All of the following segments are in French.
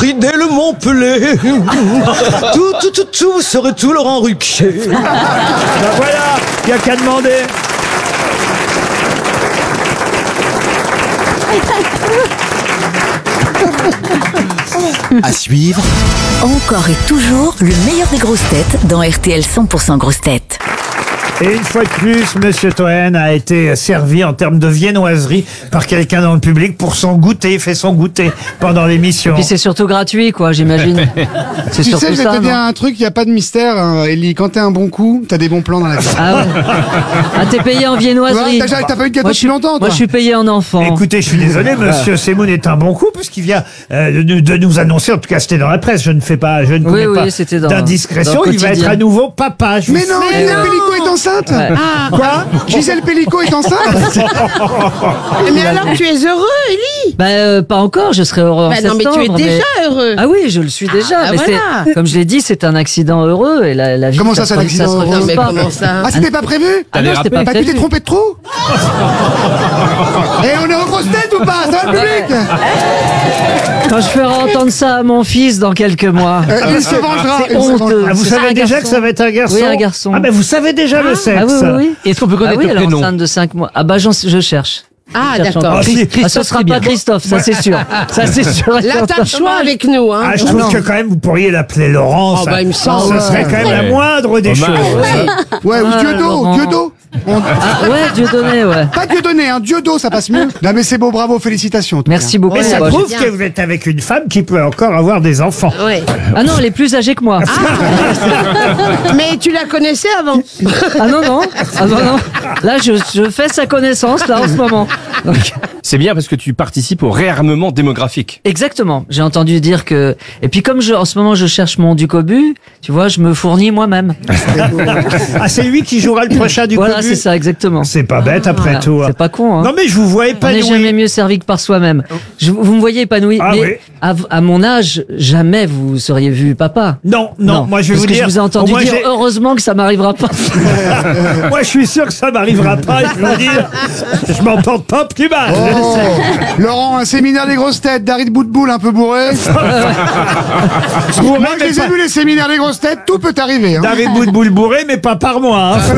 Ridel Montpellier. Tout serait tout Laurent Ruquier. Ben voilà, il n'y a qu'à demander. À suivre. Encore et toujours le meilleur des grosses têtes dans RTL 100% grosses têtes. Et une fois de plus, Monsieur Toen a été servi en termes de viennoiserie par quelqu'un dans le public pour son goûter, fait son goûter pendant l'émission. Puis c'est surtout gratuit, quoi, j'imagine. C'est Tu surtout sais, je vais ça. te dire non un truc, il n'y a pas de mystère, hein, Ellie. Quand t'es un bon coup, t'as des bons plans dans la vie. Ah ouais. Ah, t'es payé en viennoiserie. Ouais, t'as pas eu de gâteau Moi, depuis longtemps, toi. Moi, je suis payé en enfant. Écoutez, je suis désolé, Monsieur Semoun est un bon coup parce qu'il vient de nous annoncer, en tout cas c'était dans la presse, je ne commets Oui, pas c'était dans d'indiscrétion, le il va être quotidien. à nouveau papa. Je Mais vous non, sais. Gisèle Pellico est enceinte. Ouais. Quoi Gisèle Pellico est enceinte. Mais alors tu es heureux, Ellie? Pas encore, je serai heureux en Bah non, mais septembre. tu es déjà heureux. Ah oui, je le suis déjà. Ah, mais voilà. comme je l'ai dit, c'est un accident heureux et la vie. Comment ça, c'est un accident se heureux refuse Non, mais pas. comment ça? Ah, c'était pas prévu? Ah non, c'était pas Bah, tu t'es prévu. trompé de trou? Et on est aux grosses têtes ou pas? Ça va le public? Quand je ferai entendre ça à mon fils dans quelques mois. Il se vengera. C'est il se vengera. honteux. Ah, vous C'est savez un déjà garçon. que ça va être un garçon? Oui, un garçon. Ah ben vous savez déjà le sexe. Ah oui, oui, oui. Est-ce qu'on peut connaître oui, le elle est prénom? enceinte de 5 mois. Ah bah je cherche. Ah, Je cherche d'accord. encore. Ah, si. Ah, ce sera très bien. pas Christophe, ça c'est sûr. Ça c'est sûr. Là, t'as le choix avec nous, hein. Ah, je trouve que quand même vous pourriez l'appeler Laurent. Oh, ça, bah, il me semble. ce serait quand même la moindre des choses. Ouais, ou Ah, Dieudo, Laurent. Dieudo. Ah ouais, Dieudonné, ouais. Pas Dieudonné, hein, Dieudo, ça passe mieux. Non, mais c'est beau, bravo, félicitations. en tout Merci cas. beaucoup. Mais ça Bah, prouve bien. que vous êtes avec une femme qui peut encore avoir des enfants. Ouais. Ah non, elle est plus âgée que moi. Mais tu la connaissais avant. Ah non, non. Ah non, non. Là, je fais sa connaissance, là, en ce moment. Donc, C'est bien parce que tu participes au réarmement démographique. exactement. J'ai entendu dire que... Et puis comme en ce moment, je cherche mon Ducobu, tu vois, je me fournis moi-même. Ah, c'est lui qui jouera le prochain du Voilà, Cobu. c'est ça, exactement. C'est pas bête après Voilà. tout. hein. C'est pas con, hein. Non mais je vous vois On n'est épanoui. jamais mieux servi que par soi-même. Vous me voyez épanoui, Ah mais oui. à mon âge, jamais vous seriez vu papa. Non, moi je vais Parce vous que dire. je vous ai entendu moi, dire j'ai- heureusement que ça m'arrivera pas. moi je suis sûr que ça m'arrivera pas. Et je veux dire, je m'en porte pas plus mal. Oh, Laurent, un séminaire des grosses têtes, Darid Boutboul un peu bourré. Bourré, Moi, je mais les ai pas- vus, les séminaires des grosses têtes, tout peut arriver. Hein. David Boutboul bourré, mais pas par moi. hein.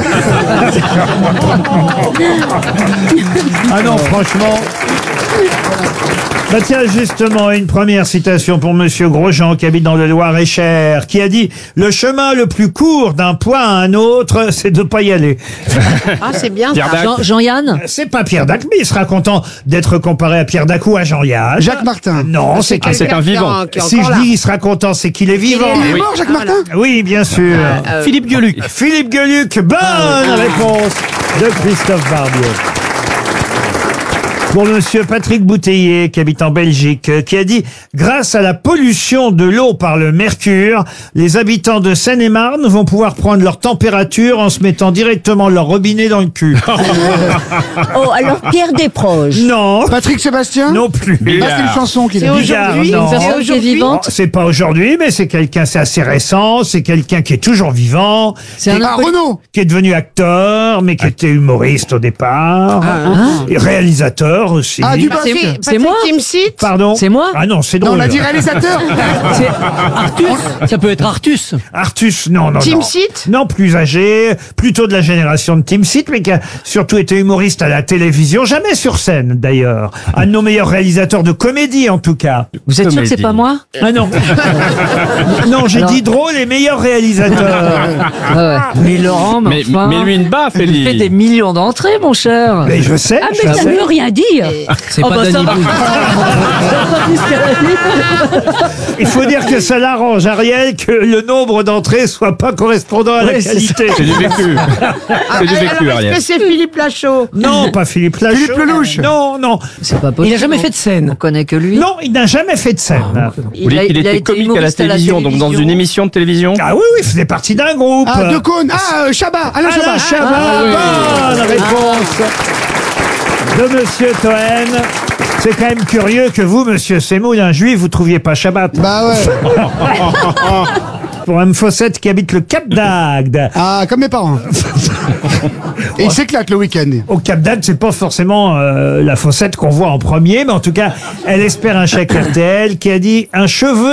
Ah non, franchement. Bah tiens, justement, une première citation pour Monsieur Grosjean, qui habite dans le Loir-et-Cher, qui a dit « Le chemin le plus court d'un point à un autre, c'est de pas y aller. Ah, c'est bien Pierre ça. Dac. Jean-Yann » C'est pas Pierre Dac, mais il sera content d'être comparé à Pierre Dac ou à Jean-Yann. Jacques Martin. Non, c'est Ah, c'est un vivant. Qui est Si encore je là. dis il sera content, c'est qu'il est vivant. Il est Oui. mort, Jacques Martin. Oui, bien sûr. Philippe Gueluc. Philippe Gueluc, bonne réponse de Christophe Barbier. Pour Monsieur Patrick Bouteiller, qui habite en Belgique, qui a dit « Grâce à la pollution de l'eau par le mercure, les habitants de Seine-et-Marne vont pouvoir prendre leur température en se mettant directement leur robinet dans le cul. Oh, alors Pierre Desproges. » Non, Patrick Sébastien. non plus. Ah, c'est une chanson qu'il C'est a. aujourd'hui. non. Une C'est personne qui est aujourd'hui. vivante. C'est pas aujourd'hui, mais c'est quelqu'un, c'est assez récent, c'est quelqu'un qui est toujours vivant, C'est un Ah, homme Renaud. qui est devenu acteur, mais qui était humoriste au départ, et réalisateur aussi. Ah, du Patrick- passé. c'est moi Patrick Timsit. Pardon. C'est moi Ah non, c'est Non, drôle. on a dit réalisateur. Ça peut être Artus. Artus, non, non, Tim non. Sit. Non, plus âgé, plutôt de la génération de Tim Sit, mais qui a surtout été humoriste à la télévision, jamais sur scène d'ailleurs. Un de nos meilleurs réalisateurs de comédie en tout cas. Vous êtes sûr que c'est Comédie. pas moi Ah non. Non, j'ai Alors- dit drôle et meilleur réalisateur. Ouais. Mais Laurent, Mais enfin, lui une baffe, il fait des Ellie. millions d'entrées, mon cher. Mais je sais. Ah, je mais ça sais. ne veut rien dire. C'est Oh, bah, ça va. Il faut dire que ça l'arrange, Ariel, que le nombre d'entrées soit pas correspondant à la Ouais, c'est qualité. C'est du vécu. C'est du vécu, Alors, est-ce Ariel. que c'est Philippe Lachaud? Non, pas Philippe Lachaud. Philippe Lelouch. Non, non. C'est pas possible. Il a jamais fait de scène. On connaît que lui. Non, il n'a jamais fait de scène. Vous voulez qu'il était comique à la humoriste télévision, donc dans une émission de télévision. Ah oui, oui, il faisait partie d'un groupe. Ah, De Caunes. Ah, Chabat. Alain Alain Chabat. Chabat, bonne réponse de Monsieur Toen. C'est quand même curieux que vous, Monsieur Semoun, un juif, vous trouviez pas Shabbat. Bah ouais. Pour un Fossette qui habite le Cap d'Agde. Ah, comme mes parents. Et il s'éclate le week-end. Au Cap d'Agde, c'est pas forcément la Fossette qu'on voit en premier, mais en tout cas, elle espère un chèque RTL qui a dit un cheveu